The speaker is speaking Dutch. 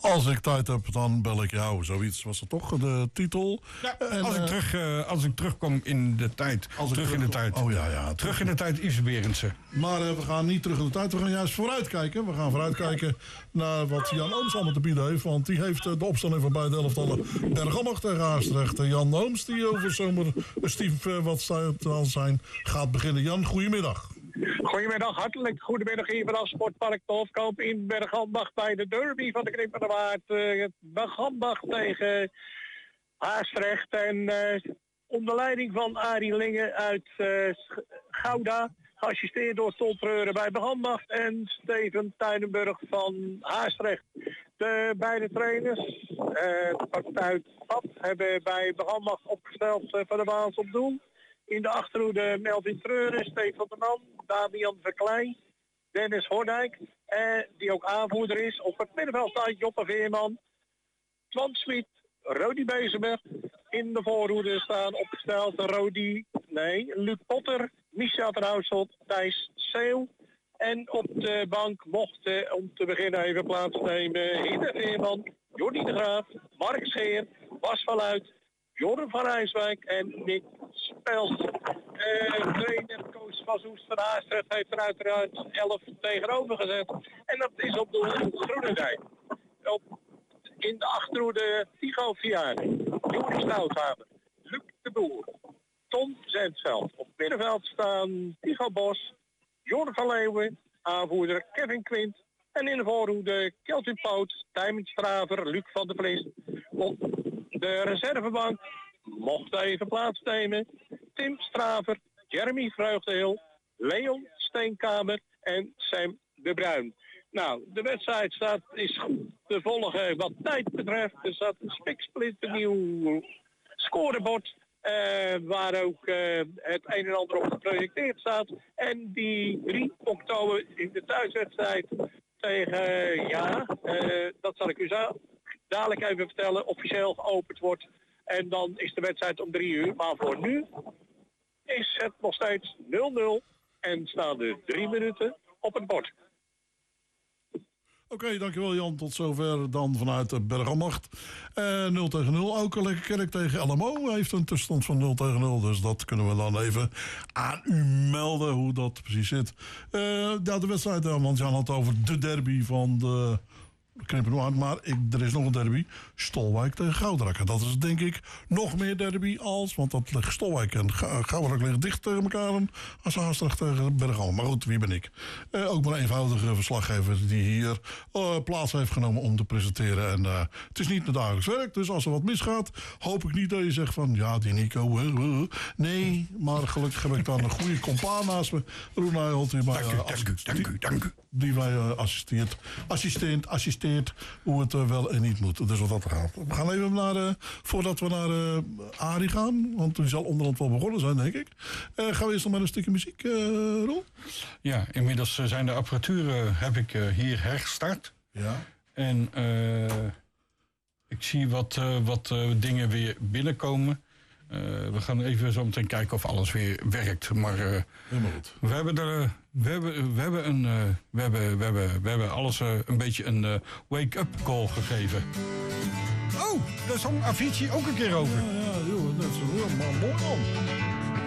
Als ik tijd heb, dan bel ik jou. Zoiets was het toch, de titel. Ja, als ik terugkom in de tijd. Terug in de tijd. Oh ja. Terug in de tijd, Yves Berendsen. Maar we gaan niet terug in de tijd. We gaan juist vooruitkijken. We gaan vooruitkijken naar wat Jan Ooms allemaal te bieden heeft. Want die heeft de opstelling van beide elftallen Bergambacht tegen Haastrecht. Jan Ooms, die over zomer Steve wat zal zijn, gaat beginnen. Jan, goedemiddag. Goedemiddag, hartelijk goedemiddag hier vanaf Sportpark de Hofkoop in Bergambacht bij de derby van de Krimp van de Waard. Bergambacht tegen Haastrecht en onder leiding van Arie Linge uit Gouda, geassisteerd door Ton Treuren bij Bergambacht en Steven Tuinenburg van Haastrecht. De beide trainers, partij Vat, hebben bij Bergambacht opgesteld van de Waals op doel. In de achterhoede Melvin Treuren, Stefan de Man, Damian Verklein, Dennis Hordijk, die ook aanvoerder is. Op het middenveld staat Joppe Veerman, Twan Smit, Rodi Bezemer. In de voorhoede staan opgesteld Luc Potter, Micha van Houselt, Thijs Seeuw. En op de bank mochten om te beginnen even plaatsnemen Hidde Veerman, Jordi de Graaf, Mark Scheer, Bas van Luit, Jorren van Rijswijk en Nick Spels. Trainer Koos van Soest van Haastrecht heeft er uiteraard 11 tegenover gezet. En dat is op de Groenendijk. In de achterhoede Tigo Vianen, Joris Stouthaven, Luc de Boer, Tom Zentveld. Op het middenveld staan Tigo Bos, Jorn van Leeuwen, aanvoerder Kevin Quint. En in de voorhoede Kelvin Poot, Tijmen Straver, Luc van der Vlis. Op de reservebank mocht even plaatsnemen Tim Straver, Jeremy Vreugdehil, Leon Steenkamer en Sam de Bruin. Nou, de wedstrijd is goed te volgen wat tijd betreft. Er staat een spiksplinternieuw scorebord waar ook het een en ander op geprojecteerd staat. En die 3 oktober in de thuiswedstrijd tegen, dat zal ik u dadelijk even vertellen, officieel geopend wordt. En dan is de wedstrijd om 3 uur. Maar voor nu is het nog steeds 0-0 en staan er 3 minuten op het bord. Oké, dankjewel Jan. Tot zover dan vanuit Bergambacht. 0 tegen 0. Ook Lekkerkerk tegen LMO heeft een tussenstand van 0 tegen 0. Dus dat kunnen we dan even aan u melden hoe dat precies zit. De wedstrijd, want Jan had over de derby van de Krimpen, maar er is nog een derby. Stolwijk tegen Goudrakker. Dat is denk ik nog meer derby als, want dat ligt Stolwijk en Goudrakker liggen dicht tegen elkaar als Haastrecht tegen Bergambacht. Maar goed, wie ben ik? Ook maar een eenvoudige verslaggever die hier plaats heeft genomen om te presenteren. En het is niet mijn dagelijks werk, dus als er wat misgaat, hoop ik niet dat je zegt van, ja, die Nico. Nee, maar gelukkig heb ik dan een goede compaan naast me. Roel Nijholt, die mij Dank u. Die mij assisteert hoe het wel en niet moet. Dus wat dat gaat. We gaan even naar, voordat we naar Arie gaan, want die zal onderhand wel begonnen zijn, denk ik. Gaan we eerst nog maar een stukje muziek, Roel? Ja, inmiddels zijn de apparatuur heb ik hier herstart. Ja. En ik zie wat dingen weer binnenkomen. We gaan even zo meteen kijken of alles weer werkt. Maar helemaal goed. We hebben alles een beetje een wake-up call gegeven. Oh, daar zong Avicii ook een keer over. Ja, joh, dat is heel mooi man.